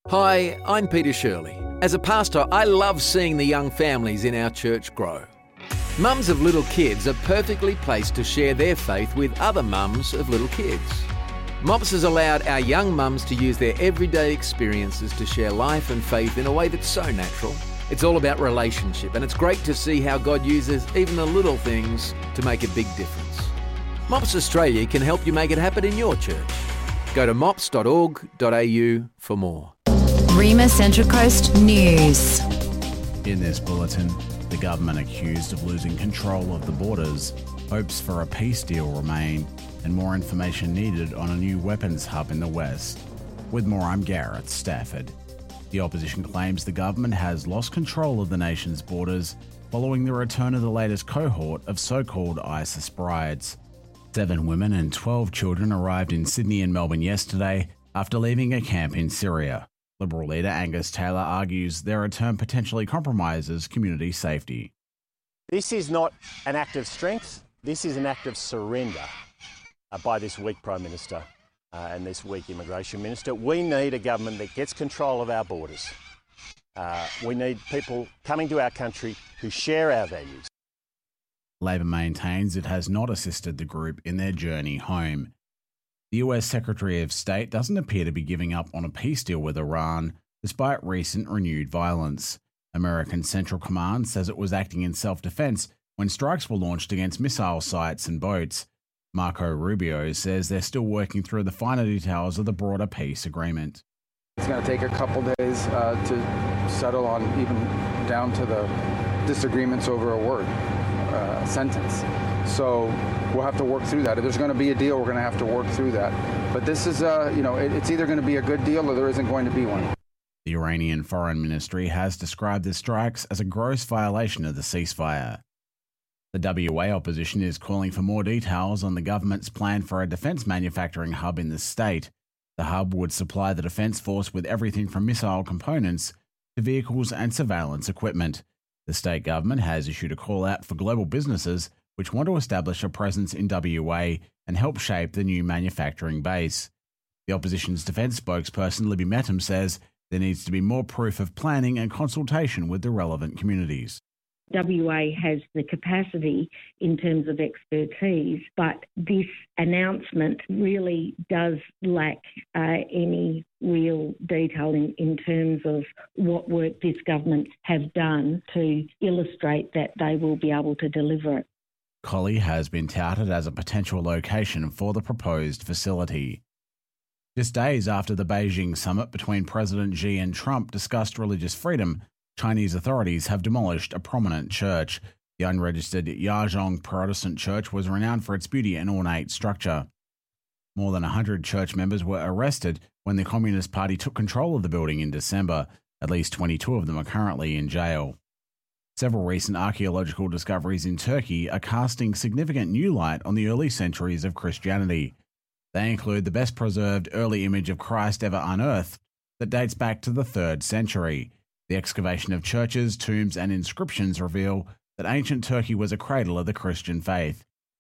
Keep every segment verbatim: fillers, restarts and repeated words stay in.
Hi, I'm Peter Shirley. As a pastor, I love seeing the young families in our church grow. Mums of little kids are perfectly placed to share their faith with other mums of little kids. Mops has allowed our young mums to use their everyday experiences to share life and faith in a way that's so natural. It's all about relationship, and it's great to see how God uses even the little things to make a big difference. Mops Australia can help you make it happen in your church. Go to mops dot org dot a u for more. Rima Central Coast News. In this bulletin, the government accused of losing control of the borders, hopes for a peace deal remain, and more information needed on a new weapons hub in the west. With more, I'm Gareth Stafford. The opposition claims the government has lost control of the nation's borders following the return of the latest cohort of so-called ISIS brides. Seven women and twelve children arrived in Sydney and Melbourne yesterday after leaving a camp in Syria. Liberal leader Angus Taylor argues their return potentially compromises community safety. This is not an act of strength, this is an act of surrender uh, by this weak Prime Minister uh, and this weak Immigration Minister. We need a government that gets control of our borders. Uh, we need people coming to our country who share our values. Labor maintains it has not assisted the group in their journey home. The U S Secretary of State doesn't appear to be giving up on a peace deal with Iran, despite recent renewed violence. American Central Command says it was acting in self-defense when strikes were launched against missile sites and boats. Marco Rubio says they're still working through the finer details of the broader peace agreement. It's going to take a couple days uh, to settle on even down to the disagreements over a word, uh, a sentence. So we'll have to work through that. If there's going to be a deal, we're going to have to work through that. But this is, uh, you know, it, it's either going to be a good deal or there isn't going to be one. The Iranian Foreign Ministry has described the strikes as a gross violation of the ceasefire. The W A opposition is calling for more details on the government's plan for a defence manufacturing hub in the state. The hub would supply the Defence Force with everything from missile components to vehicles and surveillance equipment. The state government has issued a call out for global businesses which want to establish a presence in W A and help shape the new manufacturing base. The opposition's defence spokesperson Libby Mettam says there needs to be more proof of planning and consultation with the relevant communities. W A has the capacity in terms of expertise, but this announcement really does lack uh, any real detail in, in terms of what work this government have done to illustrate that they will be able to deliver it. Collie has been touted as a potential location for the proposed facility. Just days after the Beijing summit between President Xi and Trump discussed religious freedom, Chinese authorities have demolished a prominent church. The unregistered Yahzhong Protestant Church was renowned for its beauty and ornate structure. More than one hundred church members were arrested when the Communist Party took control of the building in December. At least twenty-two of them are currently in jail. Several recent archaeological discoveries in Turkey are casting significant new light on the early centuries of Christianity. They include the best preserved early image of Christ ever unearthed that dates back to the third century. The excavation of churches, tombs, and inscriptions reveal that ancient Turkey was a cradle of the Christian faith.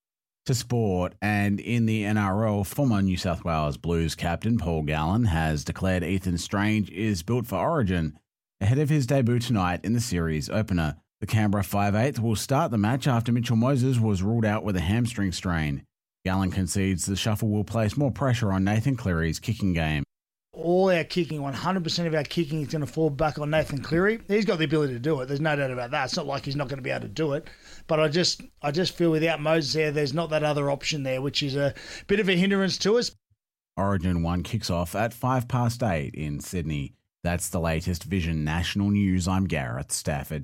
To sport, and in the N R L, former New South Wales Blues captain Paul Gallen has declared Ethan Strange is built for Origin ahead of his debut tonight in the series opener. The Canberra five eighth will start the match after Mitchell Moses was ruled out with a hamstring strain. Gallen concedes the shuffle will place more pressure on Nathan Cleary's kicking game. All our kicking, one hundred percent of our kicking is going to fall back on Nathan Cleary. He's got the ability to do it. There's no doubt about that. It's not like he's not going to be able to do it. But I just I just feel without Moses there, there's not that other option there, which is a bit of a hindrance to us. Origin one kicks off at five past eight in Sydney. That's the latest Vision National News. I'm Gareth Stafford.